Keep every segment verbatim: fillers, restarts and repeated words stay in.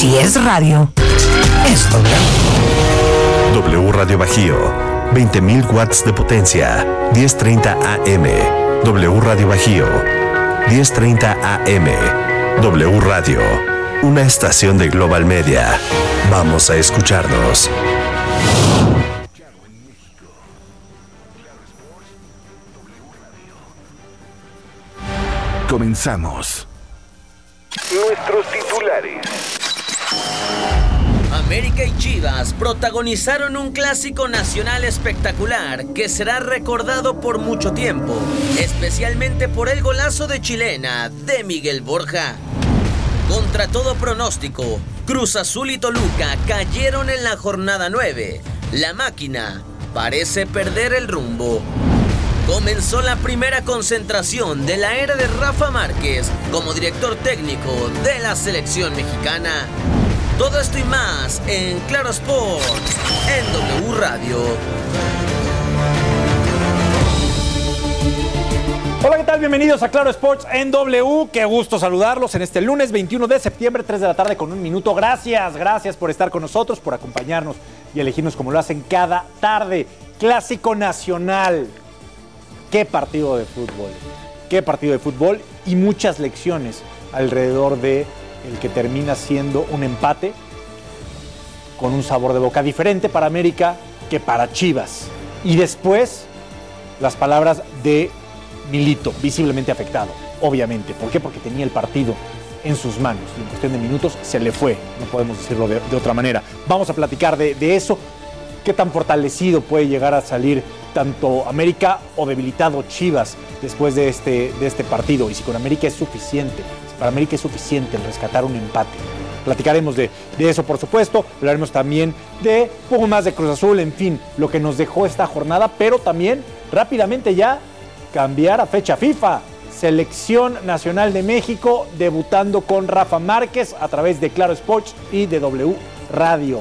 Si es radio, es W. W Radio Bajío, veinte mil watts de potencia, diez treinta A M. W Radio Bajío, diez treinta A M. W Radio, una estación de Global Media. Vamos a escucharnos. Comenzamos. Nuestros titulares. América y Chivas protagonizaron un clásico nacional espectacular que será recordado por mucho tiempo, especialmente por el golazo de chilena de Miguel Borja. Contra todo pronóstico, Cruz Azul y Toluca cayeron en la jornada nueve. La máquina parece perder el rumbo. Comenzó la primera concentración de la era de Rafa Márquez como director técnico de la selección mexicana. Todo esto y más en Claro Sports, en W Radio. Hola, ¿qué tal? Bienvenidos a Claro Sports en W. Qué gusto saludarlos en este lunes veintiuno de septiembre, tres de la tarde con un minuto. Gracias, gracias por estar con nosotros, por acompañarnos y elegirnos como lo hacen cada tarde. Clásico nacional. Qué partido de fútbol. Qué partido de fútbol y muchas lecciones alrededor de el que termina siendo un empate con un sabor de boca diferente para América que para Chivas. Y después, las palabras de Milito, visiblemente afectado, obviamente. ¿Por qué? Porque tenía el partido en sus manos y en cuestión de minutos se le fue, no podemos decirlo de, de otra manera. Vamos a platicar de, de eso. ¿Qué tan fortalecido puede llegar a salir tanto América o debilitado Chivas después de este, de este partido? Y si con América es suficiente, si para América es suficiente el rescatar un empate. Platicaremos de, de eso, por supuesto. Hablaremos también de un poco más de Cruz Azul, en fin, lo que nos dejó esta jornada, pero también rápidamente ya cambiar a fecha FIFA. Selección Nacional de México debutando con Rafa Márquez a través de Claro Sports y de W Radio.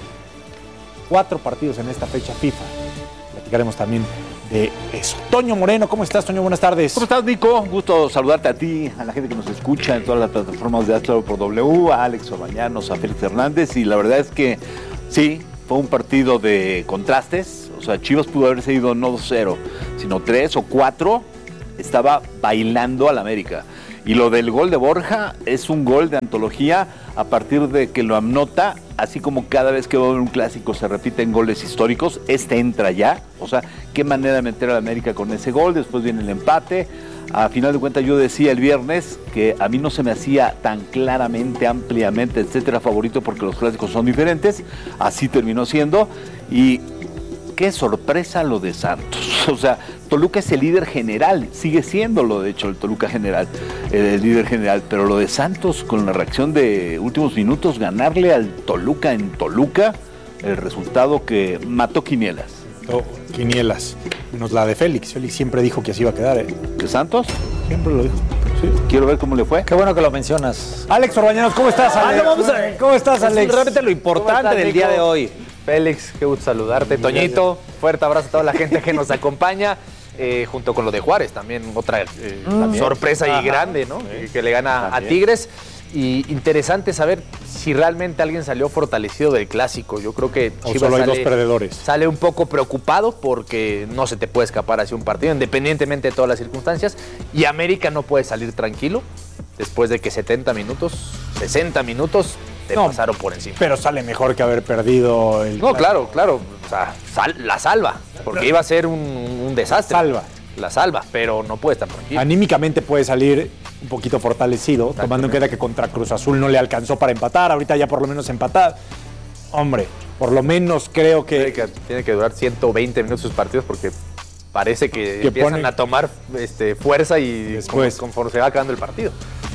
Cuatro partidos en esta fecha FIFA. Platicaremos también de eso. Toño Moreno, ¿cómo estás, Toño? Buenas tardes. ¿Cómo estás, Nico? Gusto saludarte a ti, a la gente que nos escucha en todas las plataformas de Claro por W, a Alex Orbañanos, a Félix Hernández, y la verdad es que sí, fue un partido de contrastes. O sea, Chivas pudo haberse ido no dos cero, sino tres o cuatro. Estaba bailando al América. Y lo del gol de Borja es un gol de antología a partir de que lo anota, así como cada vez que va a haber un clásico se repiten goles históricos, este entra ya. O sea, qué manera de meter a la América con ese gol. Después viene el empate. A final de cuentas yo decía el viernes que a mí no se me hacía tan claramente, ampliamente, etcétera, favorito porque los clásicos son diferentes. Así terminó siendo. Y qué sorpresa lo de Santos. O sea, Toluca es el líder general, sigue siendo lo de hecho el Toluca general, el líder general, pero lo de Santos con la reacción de últimos minutos, ganarle al Toluca en Toluca, el resultado que mató quinielas. Oh, quinielas, menos la de Félix. Félix siempre dijo que así iba a quedar, ¿eh? ¿De Santos? Siempre lo dijo. Sí. Quiero ver cómo le fue. Qué bueno que lo mencionas. Alex Orbañanos, ¿cómo estás, Alex? Ah, no, vamos a... ¿Cómo estás, Alex? Es realmente lo importante estás, del Nico? día de hoy. Félix, qué gusto saludarte. Toñito, fuerte abrazo a toda la gente que nos acompaña. Eh, junto con lo de Juárez, también otra eh, Mm. también. sorpresa Ajá. y grande, ¿no? Sí. Que, que le gana También. a Tigres. Y interesante saber si realmente alguien salió fortalecido del clásico. Yo creo que O Chivas solo hay sale, dos perdedores. sale un poco preocupado porque no se te puede escapar hacia un partido, independientemente de todas las circunstancias. Y América no puede salir tranquilo después de que setenta minutos, sesenta minutos te No, pasaron por encima. Pero sale mejor que haber perdido el... No, claro, claro. O sea, sal- la salva, porque iba a ser un, un desastre. Salva. La salva, pero no puede estar tranquilo. Anímicamente puede salir un poquito fortalecido, tomando en cuenta que contra Cruz Azul no le alcanzó para empatar, ahorita ya por lo menos empatar. Hombre, por lo menos creo Tiene que... que, tiene que durar ciento veinte minutos sus partidos porque parece que, Que empiezan pone- a tomar este, fuerza y Después. como- conforme se va acabando el partido.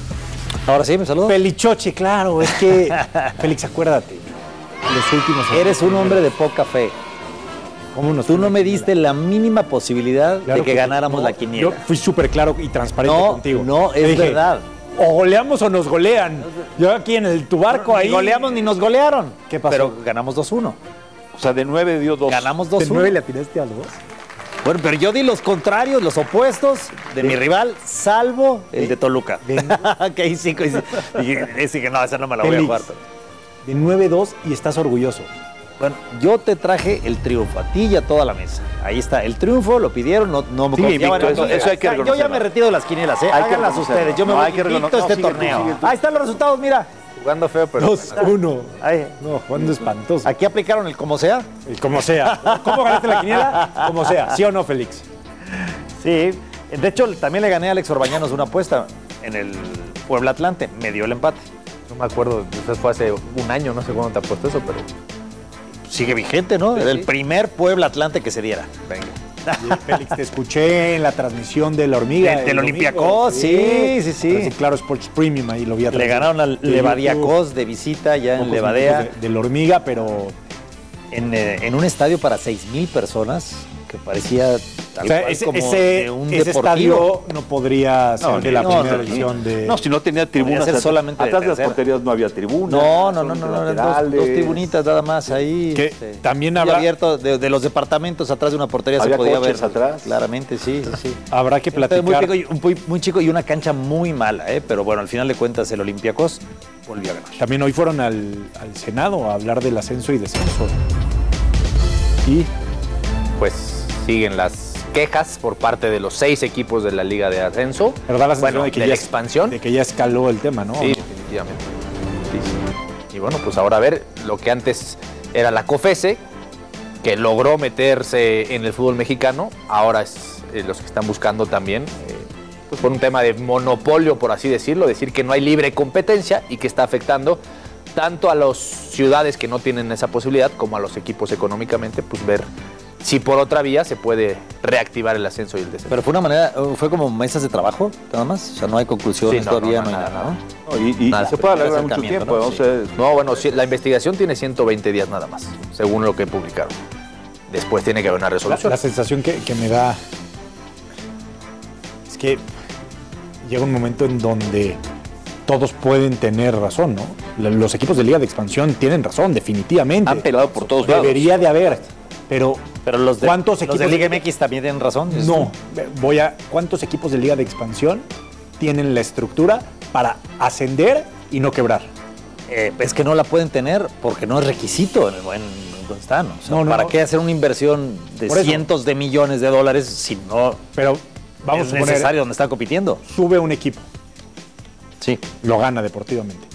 Ahora sí, me saludo. Felichoche, claro, es que... Félix, acuérdate, los últimos... Eres un hombre de poca fe. ¿Cómo nos Tú no me diste la mínima posibilidad Claro de que, que ganáramos no, la quiniela. Yo fui súper claro y transparente No, contigo. no, Te es dije, verdad. O goleamos o nos golean. Yo aquí en el tu barco ahí... Ni goleamos ni nos golearon. ¿Qué pasó? Pero ganamos dos uno. O sea, de nueve dio dos. Ganamos ¿De dos uno. nueve le atinaste a los dos? Bueno, pero yo di los contrarios, los opuestos de mi rival, salvo el de Toluca. de- que ahí sí, que sí. Dije, dije, no, esa no me la voy a Félix, jugar. de nueve dos y estás orgulloso. Bueno, yo te traje el triunfo, a ti y a toda la mesa. Ahí está, el triunfo, lo pidieron, no, no me Sí, confiaban en Víctor, eso- nosotros. eso hay que O sea, Yo ya reconocerlo. me retiro de las quinielas, ¿eh? Hay que Háganlas reconocerlo. ustedes, yo me No, voy hay que invicto reconocer- a este no, sigue tú, torneo. sigue tú. Ahí están los resultados, mira. Jugando feo, pero... dos uno. Ahí. No, jugando espantoso. Aquí aplicaron el como sea. Y como sea. ¿Cómo ganaste la quiniela? Como sea. ¿Sí o no, Félix? Sí, de hecho también le gané a Alex Orbañanos una apuesta en el Puebla Atlante, me dio el empate. No me acuerdo, quizás fue hace un año, no sé cuándo te apuesto eso, pero Sigue vigente, ¿no? Sí, Era sí. el primer Puebla Atlante que se diera. venga. Y, Félix, te escuché en la transmisión de la hormiga. Del- del el domingo. Olympiacos, sí, sí, sí. Parece Claro Sports Premium, ahí lo vi a Le través ganaron al de Levadiacos de visita ya YouTube, en pocos Levadea, minutos de, de la hormiga, pero en, eh, en un estadio para seis mil personas, que parecía tal o sea, cual ese, como ese, de un ese deportivo. estadio no podría ser No, de la no, primera no, edición de... No, si no tenía tribunas. ser atrás- solamente de atrás de las tercera. porterías no había tribunas. No, no, no, no, no, eran dos, laterales. dos tribunitas nada más ahí. Que este, también muy habrá- abierto de, de los departamentos atrás de una portería Había se podía ver coches atrás. claramente, sí, sí, sí. Habrá que Un estadio platicar. Muy, chico y, muy, muy chico y una cancha muy mala, ¿eh? Pero bueno, al final de cuentas el Olympiacos volvió a ganar. También hoy fueron al, al Senado a hablar del ascenso y descenso. Y Pues siguen las quejas por parte de los seis equipos de la Liga de Ascenso. pero da la sensación Bueno, de que de ya la es- expansión. de que ya escaló el tema, ¿no? Sí, definitivamente. Sí, sí. Y bueno, pues ahora a ver lo que antes era la COFESE, que logró meterse en el fútbol mexicano, ahora es eh, los que están buscando también, eh, pues por un tema de monopolio, por así decirlo, decir que no hay libre competencia y que está afectando tanto a las ciudades que no tienen esa posibilidad como a los equipos económicamente, pues ver si por otra vía se puede reactivar el ascenso y el descenso. Pero fue una manera, fue como mesas de trabajo, nada más. O sea, no hay conclusiones Sí, no, todavía, no, no, no, hay nada, nada, ¿no? No, y, y Nada. se puede alargar mucho Acercamiento, tiempo. ¿no? ¿no? O sea, No, bueno, sí, la investigación tiene ciento veinte días nada más, según lo que publicaron. Después tiene que haber una La, resolución. la sensación que, que me da es que llega un momento en donde todos pueden tener razón, ¿no? La- Los equipos de Liga de Expansión tienen razón, definitivamente. han peleado por todos lados. Debería de haber, pero Pero los de, ¿cuántos los equipos de Liga M X también tienen razón. No, voy a ¿cuántos equipos de Liga de Expansión tienen la estructura para ascender y no quebrar? Eh, es que no la pueden tener porque no es requisito en, en- en donde están. O sea, No, no, ¿para no. qué hacer una inversión de Por eso. cientos de millones de dólares si no Pero vamos es a suponer, necesario donde están compitiendo? sube un equipo, Sí. lo gana deportivamente.